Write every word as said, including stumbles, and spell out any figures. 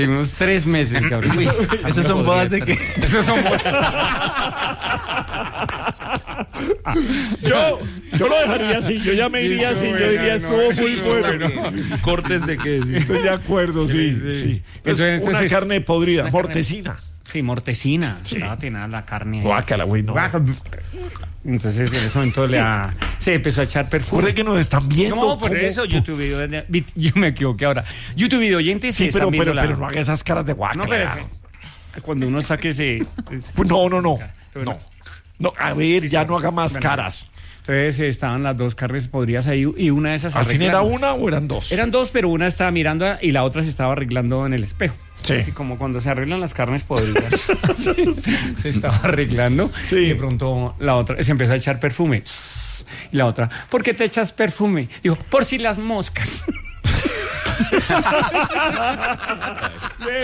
Tengo unos tres meses, cabrón. Uy, esos son bodas de que... Esos son bodas. Yo, yo lo dejaría así, yo ya me iría así, yo diría, estuvo muy bueno. Cortes de qué, sí. Estoy de acuerdo, sí, sí. sí. Eso, Es una entonces, carne podrida, una mortecina. Sí, mortecina. Sí. Estaba tenaz la carne. Guácala, güey, no. Entonces en ese momento le a, se empezó a echar perfume. Recuerde que nos están viendo. No, por ¿cómo? eso YouTube video, yo me equivoqué ahora. YouTube video oyentes Sí, se pero, están viendo pero, la... pero no haga esas caras de guácala. No, pero cuando uno saque ese... No, no, no. No. No, a ver, ya no haga más Bueno, caras. Entonces eh, estaban las dos carnes podridas ahí y una de esas ¿Al fin era arreglando. una o eran dos? Eran dos, pero una estaba mirando y la otra se estaba arreglando en el espejo. Sí. Así como cuando se arreglan las carnes podridas. Se estaba arreglando Sí. y de pronto la otra se empezó a echar perfume. Y la otra, ¿por qué te echas perfume? Dijo, por si las moscas.